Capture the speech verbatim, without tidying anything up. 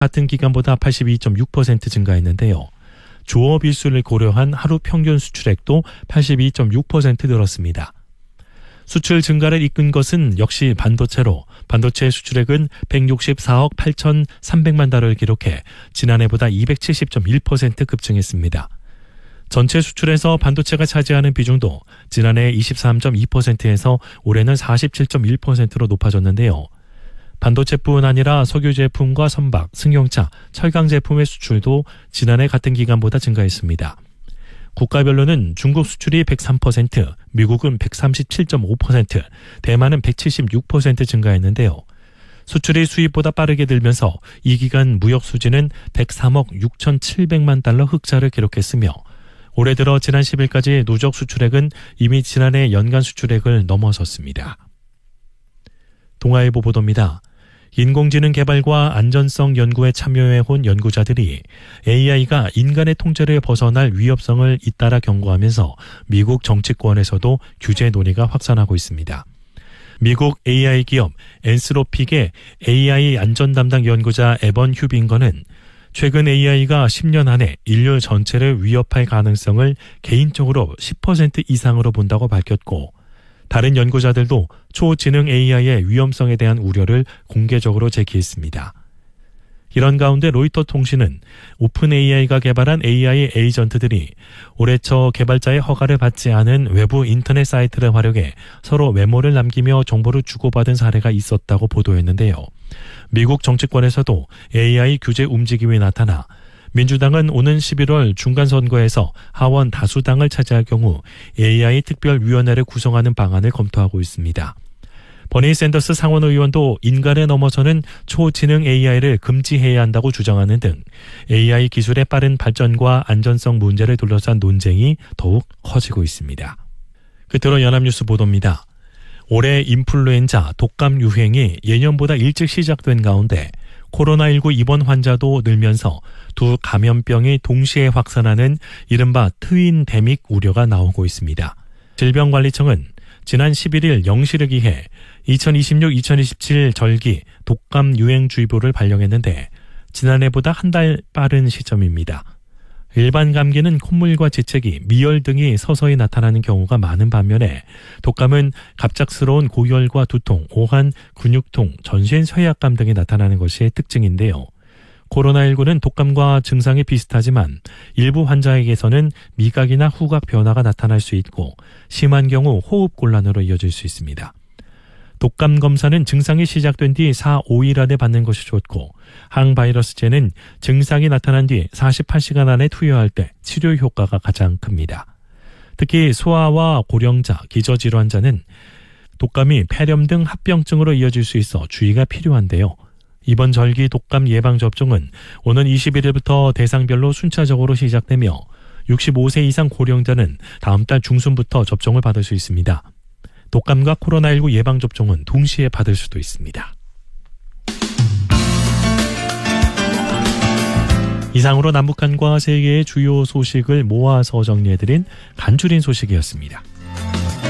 같은 기간보다 팔십이 점 육 퍼센트 증가했는데요. 조업 일수를 고려한 하루 평균 수출액도 팔십이 점 육 퍼센트 늘었습니다. 수출 증가를 이끈 것은 역시 반도체로 반도체 수출액은 백육십사억 팔천삼백만 달러를 기록해 지난해보다 이백칠십 점 일 퍼센트 급증했습니다. 전체 수출에서 반도체가 차지하는 비중도 지난해 이십삼 점 이 퍼센트에서 올해는 사십칠 점 일 퍼센트로 높아졌는데요. 반도체뿐 아니라 석유 제품과 선박, 승용차, 철강 제품의 수출도 지난해 같은 기간보다 증가했습니다. 국가별로는 중국 수출이 백삼 퍼센트, 미국은 백삼십칠 점 오 퍼센트, 대만은 백칠십육 퍼센트 증가했는데요. 수출이 수입보다 빠르게 늘면서 이 기간 무역 수지는 백삼억 육천칠백만 달러 흑자를 기록했으며 올해 들어 지난 십 일까지 누적 수출액은 이미 지난해 연간 수출액을 넘어섰습니다. 동아일보 보도입니다. 인공지능 개발과 안전성 연구에 참여해온 연구자들이 에이아이가 인간의 통제를 벗어날 위협성을 잇따라 경고하면서 미국 정치권에서도 규제 논의가 확산하고 있습니다. 미국 에이아이 기업 엔스로픽의 에이아이 안전 담당 연구자 에번 휴빙거는 최근 에이아이가 십 년 안에 인류 전체를 위협할 가능성을 개인적으로 십 퍼센트 이상으로 본다고 밝혔고 다른 연구자들도 초지능 에이아이의 위험성에 대한 우려를 공개적으로 제기했습니다. 이런 가운데 로이터 통신은 오픈 에이아이가 개발한 에이아이 에이전트들이 올해 초 개발자의 허가를 받지 않은 외부 인터넷 사이트를 활용해 서로 메모를 남기며 정보를 주고받은 사례가 있었다고 보도했는데요. 미국 정치권에서도 에이아이 규제 움직임이 나타나 민주당은 오는 십일월 중간선거에서 하원 다수당을 차지할 경우 에이아이 특별위원회를 구성하는 방안을 검토하고 있습니다. 버니 샌더스 상원의원도 인간에 넘어서는 초지능 에이아이를 금지해야 한다고 주장하는 등 에이아이 기술의 빠른 발전과 안전성 문제를 둘러싼 논쟁이 더욱 커지고 있습니다. 끝으로 연합뉴스 보도입니다. 올해 인플루엔자 독감 유행이 예년보다 일찍 시작된 가운데 코로나십구 입원 환자도 늘면서 두 감염병이 동시에 확산하는 이른바 트윈데믹 우려가 나오고 있습니다. 질병관리청은 지난 십일일 영 시를 기해 이천이십육 이천이십칠 절기 독감 유행주의보를 발령했는데 지난해보다 한 달 빠른 시점입니다. 일반 감기는 콧물과 재채기, 미열 등이 서서히 나타나는 경우가 많은 반면에 독감은 갑작스러운 고열과 두통, 오한, 근육통, 전신 쇠약감 등이 나타나는 것이 특징인데요. 코로나십구는 독감과 증상이 비슷하지만 일부 환자에게서는 미각이나 후각 변화가 나타날 수 있고 심한 경우 호흡곤란으로 이어질 수 있습니다. 독감 검사는 증상이 시작된 뒤 사, 오 일 안에 받는 것이 좋고 항바이러스제는 증상이 나타난 뒤 사십팔 시간 안에 투여할 때 치료 효과가 가장 큽니다. 특히 소아와 고령자, 기저질환자는 독감이 폐렴 등 합병증으로 이어질 수 있어 주의가 필요한데요. 이번 절기 독감 예방접종은 오는 이십일일부터 대상별로 순차적으로 시작되며 육십오 세 이상 고령자는 다음 달 중순부터 접종을 받을 수 있습니다. 독감과 코로나십구 예방접종은 동시에 받을 수도 있습니다. 이상으로 남북한과 세계의 주요 소식을 모아서 정리해드린 간추린 소식이었습니다.